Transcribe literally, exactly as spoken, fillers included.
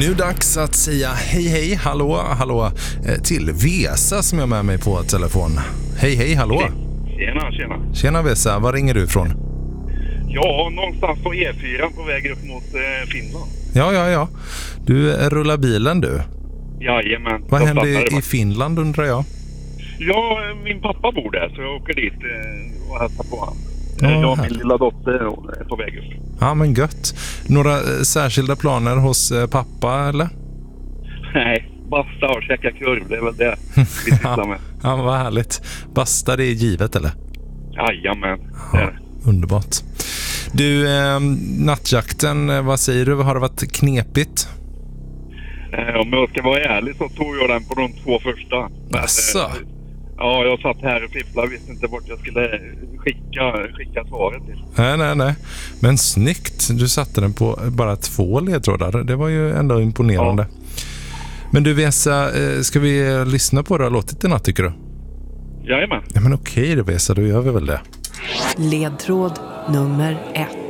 Nu dags att säga hej hej, hallå, hallå till Vesa som jag med mig på telefon. Hej hej, hallå. Tjena, tjena. Tjena Vesa, var ringer du ifrån? Ja, någonstans på E fyra på väg upp mot eh, Finland. Ja, ja, ja. Du rullar bilen du. Jajamän. Vad händer i Finland undrar jag? Ja, min pappa bor där så jag åker dit eh, och hälsar på honom. Ja, jag och här. min lilla dotter är på väg upp. Ja, men gött. Några eh, särskilda planer hos eh, pappa eller? Nej, basta och käka kurv, det är väl det vi sysslar med. Ja, vad härligt. Basta, det är givet eller? Jajamän, det är det. Underbart. Du, eh, nattjakten, eh, vad säger du? Har det varit knepigt? Eh, om jag ska vara ärlig så tog jag den på de två första. Men, Asså? eh, ja, jag satt här och fifflade, visste inte vart jag skulle skicka, skicka svaret till. Nej, nej, nej. Men snyggt. Du satte den på bara två ledtrådar. Det var ju ändå imponerande. Ja. Men du Vesa, eh, ska vi lyssna på det här låtet i natt tycker du? Jajamän. Ja, men okej då Vesa, då gör vi väl det. Ledtråd nummer ett.